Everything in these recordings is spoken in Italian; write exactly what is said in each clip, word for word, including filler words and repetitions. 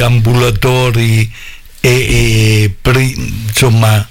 ambulatori e, e pre, insomma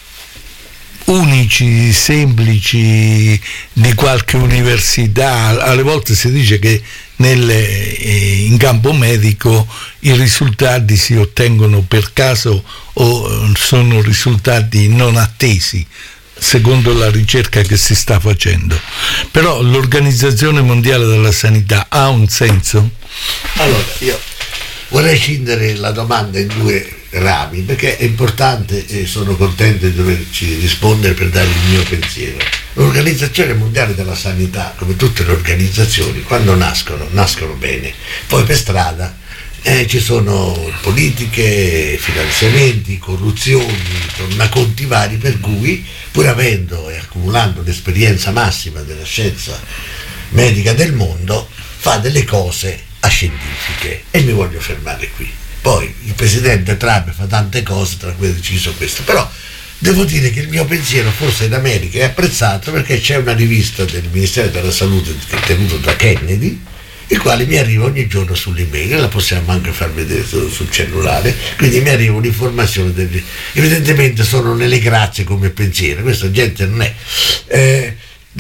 unici, semplici di qualche università. Alle volte si dice che nelle, eh, in campo medico i risultati si ottengono per caso o sono risultati non attesi secondo la ricerca che si sta facendo. Però l'Organizzazione Mondiale della Sanità ha un senso? Allora, io vorrei scindere la domanda in due rami, perché è importante e sono contento di doverci rispondere per dare il mio pensiero. L'Organizzazione Mondiale della Sanità, come tutte le organizzazioni, quando nascono, nascono bene, poi per strada eh, ci sono politiche, finanziamenti, corruzioni, tornaconti vari, per cui pur avendo e accumulando l'esperienza massima della scienza medica del mondo, fa delle cose ascientifiche, e mi voglio fermare qui. Poi il presidente Trump fa tante cose, tra cui ha deciso questo, però devo dire che il mio pensiero forse in America è apprezzato, perché c'è una rivista del Ministero della Salute tenuta da Kennedy, il quale mi arriva ogni giorno sull'email, la possiamo anche far vedere sul cellulare, quindi mi arriva un'informazione del... evidentemente sono nelle grazie come pensiero, questa gente non è... Eh,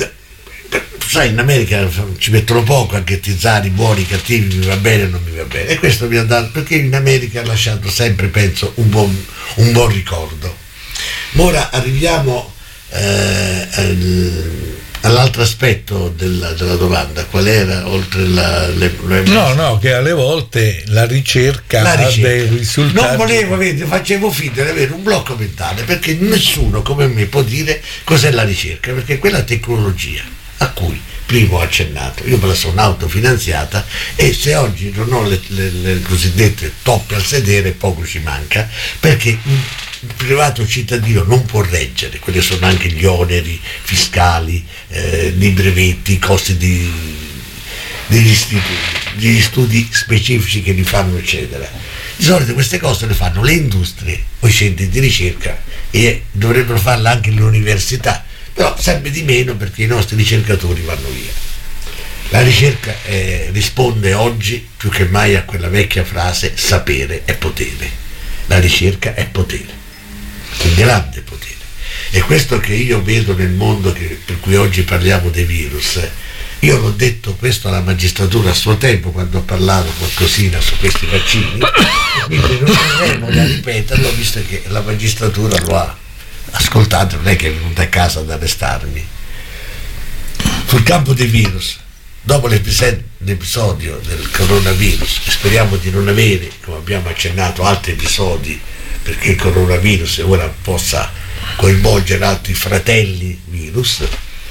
sai, in America ci mettono poco a ghettizzare i buoni, i cattivi, mi va bene o non mi va bene, e questo mi ha dato, perché in America ha lasciato sempre, penso, un buon, un buon ricordo. Ma ora arriviamo eh, al, all'altro aspetto della, della domanda, qual era, oltre la... Le, le... No, no, che alle volte la ricerca, la ricerca. ha dei risultati... Non volevo, vedi, facevo finta di avere un blocco mentale, perché nessuno come me può dire cos'è la ricerca, perché quella tecnologia a cui prima ho accennato, io me la sono autofinanziata, e se oggi non ho le, le, le cosiddette toppe al sedere, poco ci manca, perché il privato cittadino non può reggere, quelli sono anche gli oneri fiscali, eh, di brevetti, i costi di, degli, istituti, degli studi specifici che li fanno, eccetera. Di solito queste cose le fanno le industrie o i centri di ricerca, e dovrebbero farle anche le università, però sempre di meno, perché i nostri ricercatori vanno via. La ricerca eh, risponde oggi più che mai a quella vecchia frase: sapere è potere. La ricerca è potere, un grande potere. E questo che io vedo nel mondo, che, per cui oggi parliamo dei virus, io l'ho detto questo alla magistratura a suo tempo, quando ho parlato qualcosina su questi vaccini, quindi non avremo da ripeterlo, visto che la magistratura lo ha ascoltate, non è che è venuta a casa ad arrestarmi. Sul campo dei virus, dopo l'episodio del coronavirus, e speriamo di non avere, come abbiamo accennato, altri episodi, perché il coronavirus ora possa coinvolgere altri fratelli virus,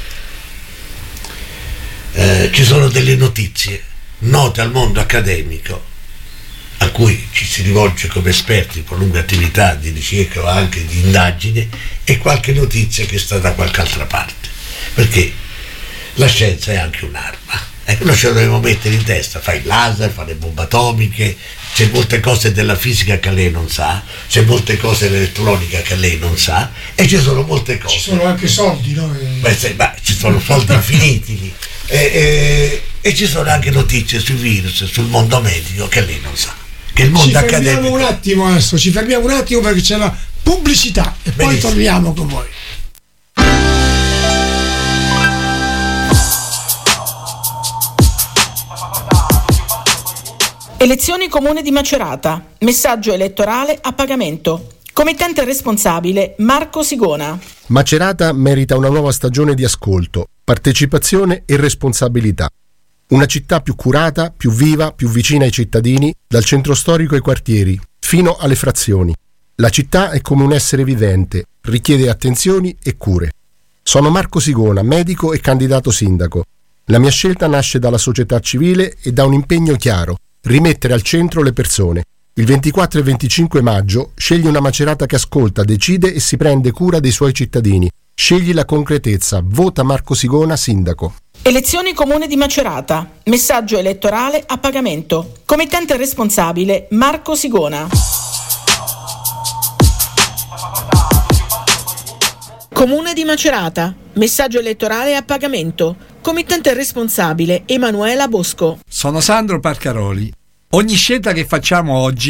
eh, ci sono delle notizie note al mondo accademico, a cui ci si rivolge come esperti con lunga attività di ricerca o anche di indagine, e qualche notizia che sta da qualche altra parte, perché la scienza è anche un'arma. Ecco, noi ce la dobbiamo mettere in testa, fa il laser, fa le bombe atomiche, c'è molte cose della fisica che lei non sa, c'è molte cose dell'elettronica che lei non sa, e ci sono molte cose. Ci sono anche soldi, no? Beh, se, beh, ci sono soldi infiniti, e, e, e ci sono anche notizie sui virus, sul mondo medico che lei non sa. Che il mondo ci fermiamo accademico... un attimo adesso, ci fermiamo un attimo perché c'è la pubblicità e Benissimo. Poi torniamo con voi. Elezioni Comune di Macerata, messaggio elettorale a pagamento. Committente responsabile Marco Sigona. Macerata merita una nuova stagione di ascolto, partecipazione e responsabilità. Una città più curata, più viva, più vicina ai cittadini, dal centro storico ai quartieri, fino alle frazioni. La città è come un essere vivente, richiede attenzioni e cure. Sono Marco Sigona, medico e candidato sindaco. La mia scelta nasce dalla società civile e da un impegno chiaro: rimettere al centro le persone. Il ventiquattro e venticinque maggio scegli una Macerata che ascolta, decide e si prende cura dei suoi cittadini. Scegli la concretezza, vota Marco Sigona sindaco. Elezioni Comune di Macerata, messaggio elettorale a pagamento. Committente responsabile Marco Sigona. Comune di Macerata, messaggio elettorale a pagamento. Committente responsabile Emanuela Bosco. Sono Sandro Parcaroli. Ogni scelta che facciamo oggi